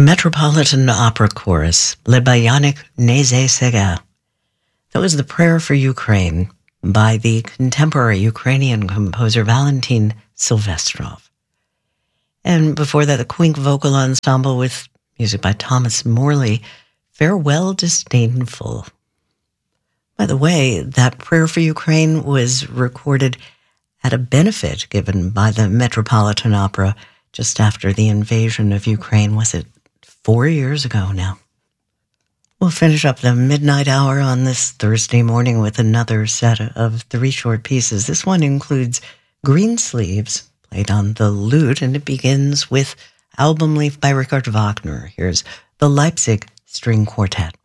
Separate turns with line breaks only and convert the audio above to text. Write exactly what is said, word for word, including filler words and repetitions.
Metropolitan Opera Chorus, led by Yannick Nézet-Séguin. That was the Prayer for Ukraine by the contemporary Ukrainian composer Valentin Silvestrov. And before that, the Quink Vocal Ensemble with music by Thomas Morley, Farewell Disdainful. By the way, that Prayer for Ukraine was recorded at a benefit given by the Metropolitan Opera just after the invasion of Ukraine. Was it four years ago now? We'll finish up the midnight hour on this Thursday morning with another set of three short pieces. This one includes Greensleeves, played on the lute, and it begins with Album Leaf by Richard Wagner. Here's the Leipzig String Quartet.